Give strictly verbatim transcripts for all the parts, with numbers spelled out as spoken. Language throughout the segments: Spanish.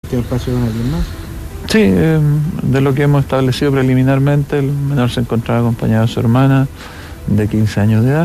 compartió espacio con alguien más. Sí, eh, de lo que hemos establecido preliminarmente, el menor se encontraba acompañado de su hermana de quince años de edad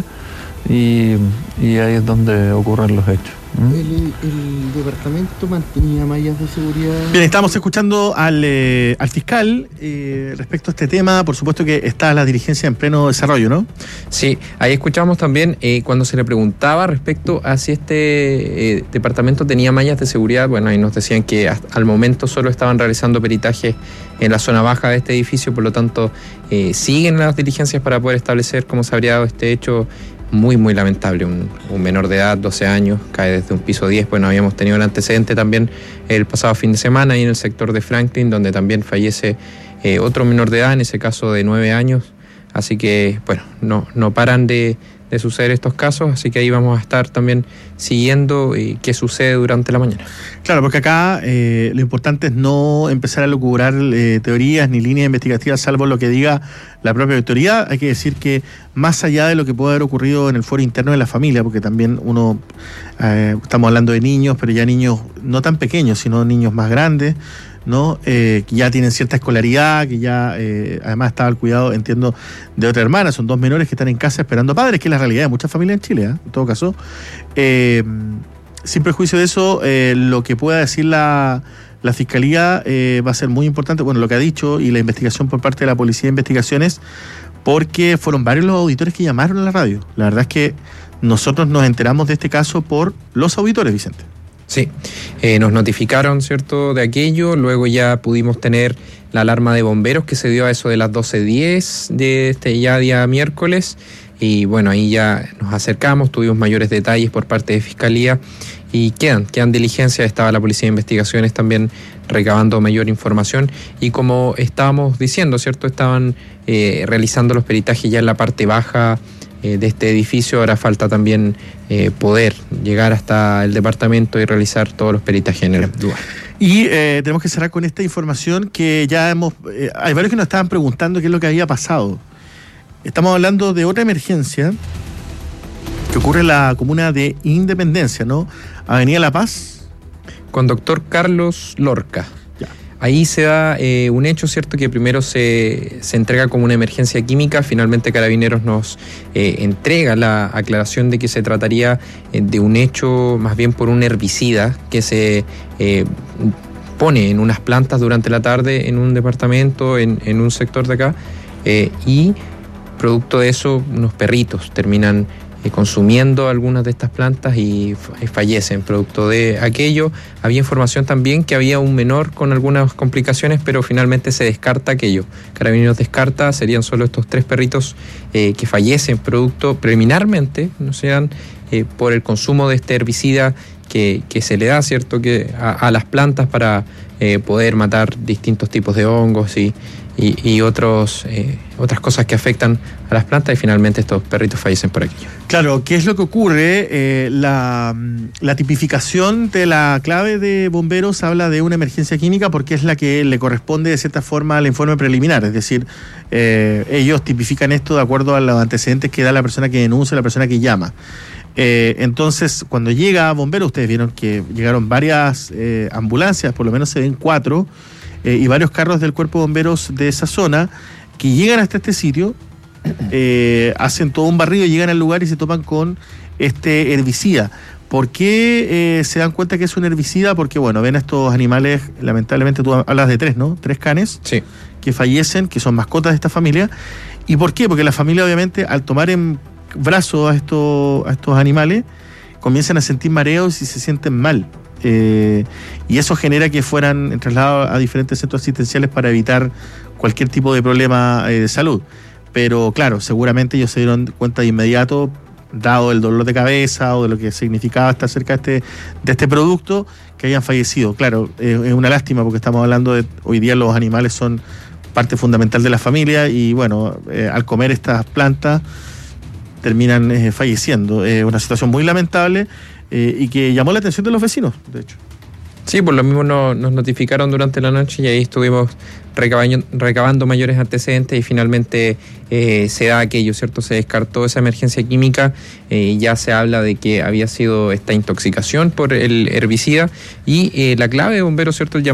y, y ahí es donde ocurren los hechos. ¿Mm? El, el departamento mantenía mallas de seguridad. Bien, estamos escuchando al, eh, al fiscal eh, respecto a este tema. Por supuesto que está la dirigencia en pleno desarrollo, ¿no? Sí, ahí escuchamos también eh, cuando se le preguntaba respecto a si este eh, departamento tenía mallas de seguridad. Bueno, ahí nos decían que hasta al momento solo estaban realizando peritajes en la zona baja de este edificio, por lo tanto eh, siguen las diligencias para poder establecer cómo se habría dado este hecho. Muy, muy lamentable, un, un menor de edad, doce años, cae desde un piso diez. Bueno, habíamos tenido el antecedente también el pasado fin de semana ahí en el sector de Franklin, donde también fallece eh, otro menor de edad, en ese caso de nueve años. Así que, bueno, no, no paran de, de suceder estos casos, así que ahí vamos a estar también siguiendo eh, qué sucede durante la mañana. Claro, porque acá eh, lo importante es no empezar a lucubrar eh, teorías ni líneas investigativas, salvo lo que diga la propia autoridad. Hay que decir que más allá de lo que puede haber ocurrido en el foro interno de la familia, porque también uno, eh, estamos hablando de niños, pero ya niños no tan pequeños, sino niños más grandes, ¿no? Eh, que ya tienen cierta escolaridad, que ya eh, además estaba al cuidado, entiendo, de otra hermana. Son dos menores que están en casa esperando padres, que es la realidad de muchas familias en Chile, ¿eh? En todo caso. Eh, sin perjuicio de eso, eh, lo que pueda decir la, la Fiscalía eh, va a ser muy importante, bueno, lo que ha dicho y la investigación por parte de la Policía de Investigaciones, porque fueron varios los auditores que llamaron a la radio. La verdad es que nosotros nos enteramos de este caso por los auditores, Vicente. Sí, eh, nos notificaron, ¿cierto?, de aquello. Luego ya pudimos tener la alarma de bomberos que se dio a eso de las doce diez de este ya día miércoles. Y bueno, ahí ya nos acercamos, tuvimos mayores detalles por parte de Fiscalía y quedan, quedan diligencias. Estaba la Policía de Investigaciones también recabando mayor información y como estábamos diciendo, ¿cierto?, estaban eh, realizando los peritajes ya en la parte baja eh, de este edificio. Ahora falta también eh, poder llegar hasta el departamento y realizar todos los peritajes en el lugar. Y eh, tenemos que cerrar con esta información que ya hemos... Eh, hay varios que nos estaban preguntando qué es lo que había pasado. Estamos hablando de otra emergencia que ocurre en la comuna de Independencia, ¿no? Avenida La Paz. Con doctor Carlos Lorca. Ya. Ahí se da eh, un hecho, ¿cierto?, que primero se, se entrega como una emergencia química. Finalmente Carabineros nos eh, entrega la aclaración de que se trataría eh, de un hecho más bien por un herbicida que se eh, pone en unas plantas durante la tarde en un departamento, en, en un sector de acá, eh, y producto de eso unos perritos terminan eh, consumiendo algunas de estas plantas y f- fallecen producto de aquello. Había información también que había un menor con algunas complicaciones, pero finalmente se descarta aquello. Carabineros descarta, serían solo estos tres perritos eh, que fallecen producto preliminarmente, no sean eh, por el consumo de este herbicida que, que se le da, ¿cierto?, que a, a las plantas para eh, poder matar distintos tipos de hongos y Y, y otros eh, otras cosas que afectan a las plantas y finalmente estos perritos fallecen por aquello. Claro, ¿qué es lo que ocurre? Eh, la, la tipificación de la clave de bomberos habla de una emergencia química porque es la que le corresponde de cierta forma al informe preliminar, es decir, eh, ellos tipifican esto de acuerdo a los antecedentes que da la persona que denuncia, la persona que llama. Eh, entonces, cuando llega bomberos, ustedes vieron que llegaron varias eh, ambulancias, por lo menos se ven cuatro, Eh, y varios carros del cuerpo de bomberos de esa zona que llegan hasta este sitio, eh, hacen todo un barrido, llegan al lugar y se topan con este herbicida. ¿Por qué eh, se dan cuenta que es un herbicida? Porque, bueno, ven a estos animales, lamentablemente tú hablas de tres, ¿no? Tres canes sí. que fallecen, que son mascotas de esta familia. ¿Y por qué? Porque la familia, obviamente, al tomar en brazos a estos, a estos animales, comienzan a sentir mareos y se sienten mal. Eh, y eso genera que fueran trasladados a diferentes centros asistenciales para evitar cualquier tipo de problema eh, de salud. Pero claro, seguramente ellos se dieron cuenta de inmediato, dado el dolor de cabeza o de lo que significaba estar cerca de este, de este producto, que hayan fallecido. Claro, eh, es una lástima porque estamos hablando de hoy día los animales son parte fundamental de la familia y bueno, eh, al comer estas plantas terminan eh, falleciendo. Es eh, una situación muy lamentable. Eh, y que llamó la atención de los vecinos, de hecho. Sí, por lo mismo no, nos notificaron durante la noche y ahí estuvimos recabando, recabando mayores antecedentes y finalmente eh, se da aquello, ¿cierto? Se descartó esa emergencia química y eh, ya se habla de que había sido esta intoxicación por el herbicida y eh, la clave de bomberos, ¿cierto?, el